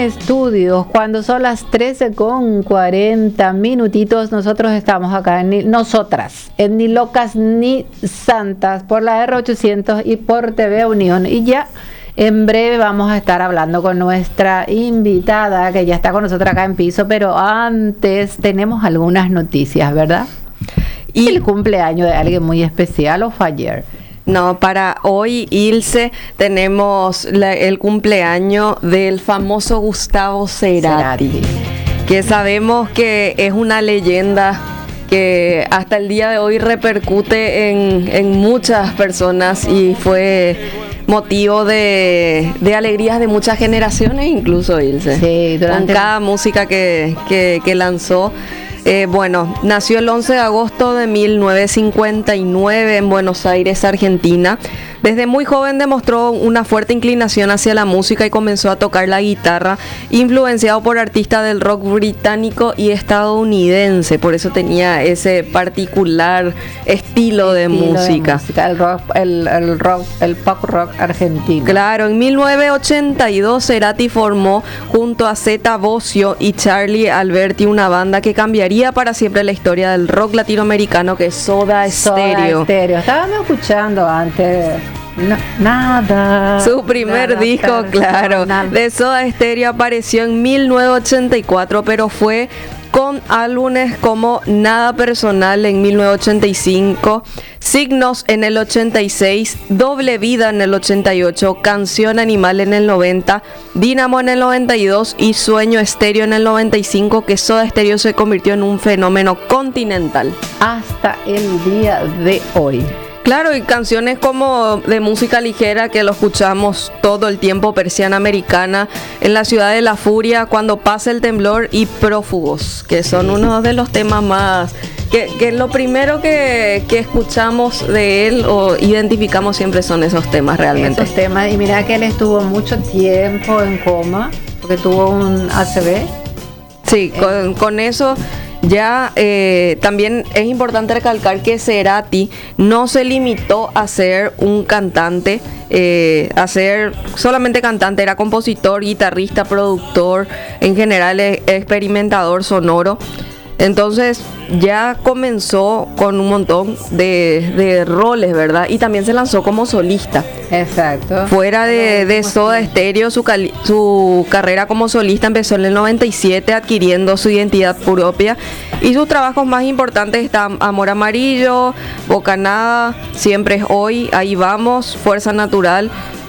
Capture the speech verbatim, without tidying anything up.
estudios, cuando son las trece con cuarenta minutitos, nosotros estamos acá, en Ni- nosotras, en Ni Locas Ni Santas, por la R ochocientos y por T V Unión. Y ya en breve vamos a estar hablando con nuestra invitada, que ya está con nosotros acá en piso, pero antes tenemos algunas noticias, ¿verdad? Y el cumpleaños de alguien muy especial, ¿o fue ayer? No, para hoy, Ilse, tenemos la- el cumpleaños del famoso Gustavo Cerati, Cerati, que sabemos que es una leyenda que hasta el día de hoy repercute en, en muchas personas y fue motivo de, de alegrías de muchas generaciones, incluso, Ilse. Sí, durante- Con cada música que, que, que lanzó. Eh, bueno, nació el once de agosto de mil novecientos cincuenta y nueve en Buenos Aires, Argentina. Desde muy joven demostró una fuerte inclinación hacia la música y comenzó a tocar la guitarra, influenciado por artistas del rock británico y estadounidense. Por eso tenía ese particular estilo de estilo música. música, el rock, el, el rock, el pop rock argentino. Claro, en mil novecientos ochenta y dos Cerati formó junto a Zeta Bosio y Charlie Alberti una banda que cambiaría para siempre la historia del rock latinoamericano, que es Soda Stereo. Soda Stereo. Estábamos escuchando antes. No, nada. Su primer nada disco, claro, personal. de Soda Stereo apareció en mil novecientos ochenta y cuatro, pero fue con álbumes como Nada Personal en mil novecientos ochenta y cinco, Signos en el ochenta y seis, Doble Vida en el ochenta y ocho, Canción Animal en el noventa, Dínamo en el noventa y dos y Sueño Estéreo en el noventa y cinco, que Soda Stereo se convirtió en un fenómeno continental. Hasta el día de hoy. Claro, y canciones como de música ligera que lo escuchamos todo el tiempo, Persiana Americana, En la Ciudad de la Furia, Cuando pasa el temblor y Prófugos, que son uno de los temas más, que, que lo primero que, que escuchamos de él o identificamos siempre son esos temas realmente. Esos temas. Y mira que él estuvo mucho tiempo en coma, porque tuvo un A C V. Sí, con, con eso ya eh, también es importante recalcar que Cerati no se limitó a ser un cantante, eh, a ser solamente cantante, era compositor, guitarrista, productor, en general eh, experimentador sonoro. Entonces ya comenzó con un montón de, de roles, ¿verdad? Y también se lanzó como solista. Exacto. Fuera de, de Soda Stereo, su, cali- su carrera como solista empezó en el noventa y siete, adquiriendo su identidad propia. Y sus trabajos más importantes están Amor Amarillo, Bocanada, Siempre es Hoy, Ahí Vamos, Fuerza Natural.